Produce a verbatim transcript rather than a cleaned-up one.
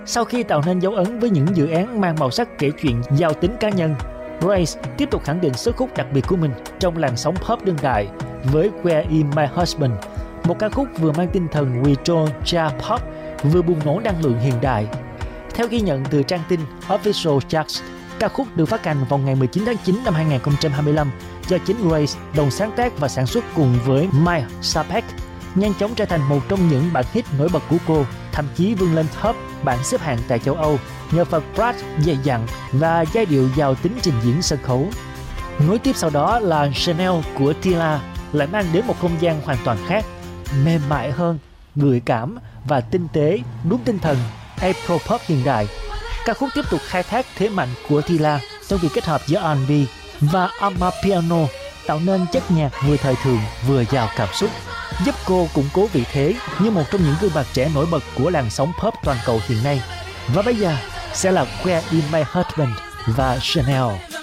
Sau khi tạo nên dấu ấn với những dự án mang màu sắc kể chuyện giàu tính cá nhân, Grace tiếp tục khẳng định sức hút đặc biệt của mình trong làn sóng pop đương đại với Where Is My Husband, một ca khúc vừa mang tinh thần retro jazz pop vừa bùng nổ năng lượng hiện đại. Theo ghi nhận từ trang tin Official Charts, ca khúc được phát hành vào ngày mười chín tháng chín năm hai nghìn không trăm hai mươi lăm do chính Grace đồng sáng tác và sản xuất cùng với Mike Sapek, nhanh chóng trở thành một trong những bản hit nổi bật của cô, thậm chí vươn lên top bảng xếp hạng tại châu Âu nhờ phần brat dày dặn và giai điệu giàu tính trình diễn sân khấu. Nối tiếp sau đó là Chanel của Tila lại mang đến một không gian hoàn toàn khác, mềm mại hơn, gợi cảm và tinh tế, đúng tinh thần Afropop hiện đại. Ca khúc tiếp tục khai thác thế mạnh của Tila trong việc kết hợp giữa R and B và amapiano, tạo nên chất nhạc vừa thời thượng vừa giàu cảm xúc, giúp cô củng cố vị thế như một trong những gương mặt trẻ nổi bật của làn sóng pop toàn cầu hiện nay. Và bây giờ sẽ là Where Is My Husband và Chanel.